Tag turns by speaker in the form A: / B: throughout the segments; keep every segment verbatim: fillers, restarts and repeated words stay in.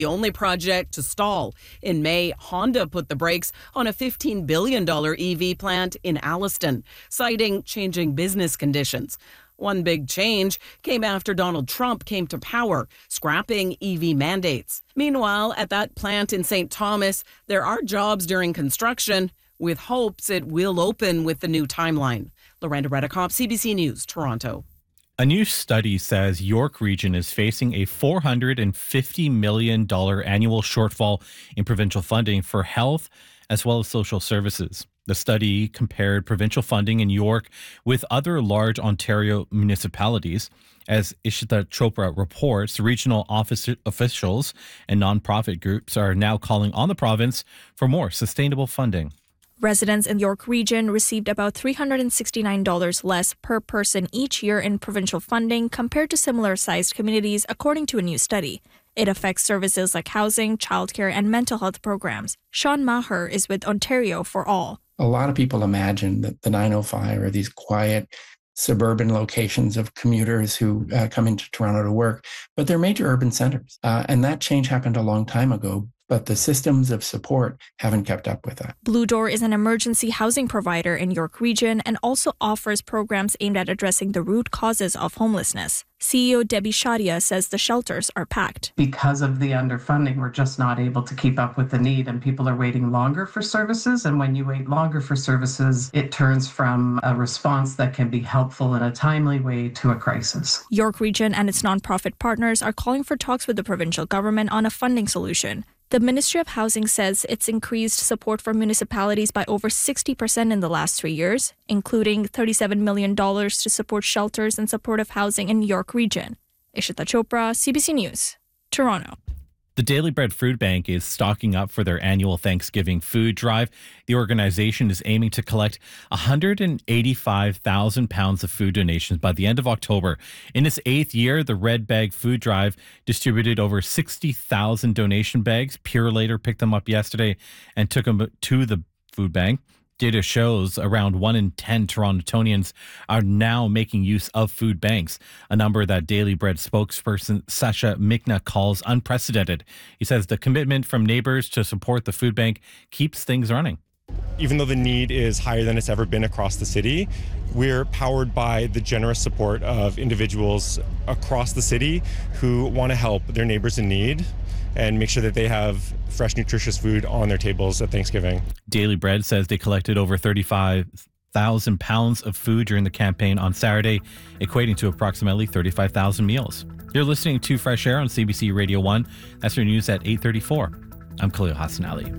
A: the only project to stall. In May, Honda put the brakes on a fifteen billion dollars E V plant in Alliston, citing changing business conditions. One big change came after Donald Trump came to power, scrapping E V mandates. Meanwhile, at that plant in Saint Thomas, there are jobs during construction, with hopes it will open with the new timeline. Lorenda Redekop, C B C News, Toronto.
B: A new study says York Region is facing a four hundred fifty million dollars annual shortfall in provincial funding for health as well as social services. The study compared provincial funding in York with other large Ontario municipalities. As Ishita Chopra reports, regional office officials and nonprofit groups are now calling on the province for more sustainable funding.
C: Residents in York Region received about three hundred sixty-nine dollars less per person each year in provincial funding compared to similar-sized communities, according to a new study. It affects services like housing, childcare, and mental health programs. Sean Maher is with Ontario for All.
D: A lot of people imagine that the nine oh five are these quiet suburban locations of commuters who uh, come into Toronto to work, but they're major urban centers. Uh, and that change happened a long time ago, but the systems of support haven't kept up with that.
C: Blue Door is an emergency housing provider in York Region and also offers programs aimed at addressing the root causes of homelessness. C E O Debbie Shadia says the shelters are packed.
E: Because of the underfunding, we're just not able to keep up with the need, and people are waiting longer for services. And when you wait longer for services, it turns from a response that can be helpful in a timely way to a crisis.
C: York Region and its nonprofit partners are calling for talks with the provincial government on a funding solution. The Ministry of Housing says it's increased support for municipalities by over sixty percent in the last three years, including thirty-seven million dollars to support shelters and supportive housing in York Region. Ishita Chopra, C B C News, Toronto.
B: The Daily Bread Food Bank is stocking up for their annual Thanksgiving food drive. The organization is aiming to collect one hundred eighty-five thousand pounds of food donations by the end of October. In its eighth year, the Red Bag Food Drive distributed over sixty thousand donation bags. Purelator picked them up yesterday and took them to the food bank. Data shows around one in ten Torontonians are now making use of food banks, a number that Daily Bread spokesperson Sasha Mikna calls unprecedented. He says the commitment from neighbors to support the food bank keeps things running.
F: Even though the need is higher than it's ever been across the city, we're powered by the generous support of individuals across the city who want to help their neighbors in need and make sure that they have fresh, nutritious food on their tables at Thanksgiving. Daily Bread says they collected over thirty-five thousand pounds of food during the campaign on Saturday, equating to approximately thirty-five thousand meals. You're listening to Fresh Air on C B C Radio one. That's your news at eight thirty-four. I'm Khalil Hassan Ali.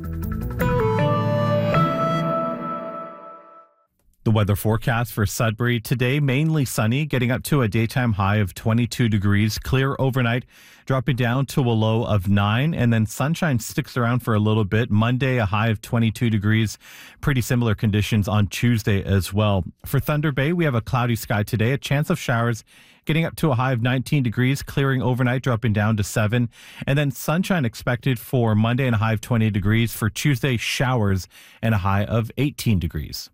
F: The weather forecast for Sudbury today, mainly sunny, getting up to a daytime high of twenty-two degrees, clear overnight, dropping down to a low of nine, and then sunshine sticks around for a little bit. Monday, a high of twenty-two degrees, pretty similar conditions on Tuesday as well. For Thunder Bay, we have a cloudy sky today, a chance of showers, getting up to a high of nineteen degrees, clearing overnight, dropping down to seven, and then sunshine expected for Monday and a high of twenty degrees. For Tuesday, showers and a high of eighteen degrees.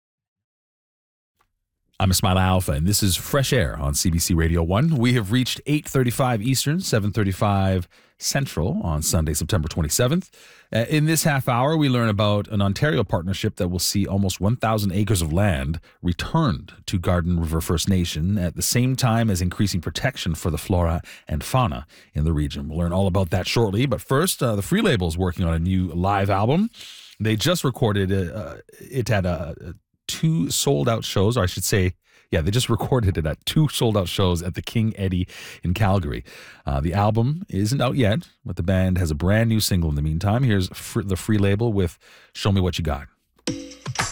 G: I'm Ismail Alpha, and this is Fresh Air on C B C Radio one. We have reached eight thirty-five Eastern, seven thirty-five Central on Sunday, September twenty-seventh. Uh, in this half hour, we learn about an Ontario partnership that will see almost one thousand acres of land returned to Garden River First Nation at the same time as increasing protection for the flora and fauna in the region. We'll learn all about that shortly, but first, uh, the Free Label is working on a new live album. They just recorded it. Uh, it had a, a two sold-out shows, or I should say, yeah, they just recorded it at two sold-out shows at the King Eddie in Calgary. Uh, the album isn't out yet, but the band has a brand new single in the meantime. Here's fr- the Free Label with Show Me What You Got.